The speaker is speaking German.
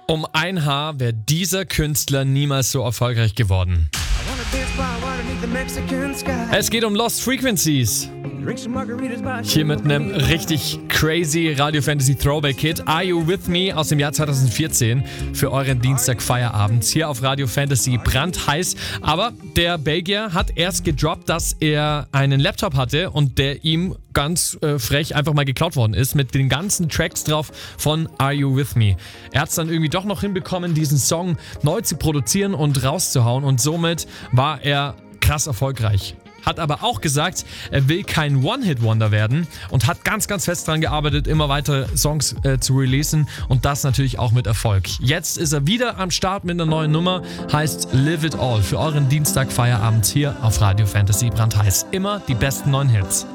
Um ein Haar wäre dieser Künstler niemals so erfolgreich geworden. Es geht um Lost Frequencies. Hier mit einem richtig crazy Radio Fantasy Throwback Hit Are You With Me aus dem Jahr 2014 für euren Dienstag-Feierabend hier auf Radio Fantasy brandheiß. Aber der Belgier hat erst gedroppt, dass er einen Laptop hatte und der ihm ganz frech einfach mal geklaut worden ist mit den ganzen Tracks drauf von Are You With Me. Er hat es dann irgendwie doch noch hinbekommen, diesen Song neu zu produzieren und rauszuhauen und somit war er krass erfolgreich. Hat aber auch gesagt, er will kein One-Hit-Wonder werden und hat ganz, ganz fest daran gearbeitet, immer weitere Songs zu releasen und das natürlich auch mit Erfolg. Jetzt ist er wieder am Start mit einer neuen Nummer, heißt Live It All für euren Dienstag-Feierabend hier auf Radio Fantasy brandheiß. Immer die besten neuen Hits.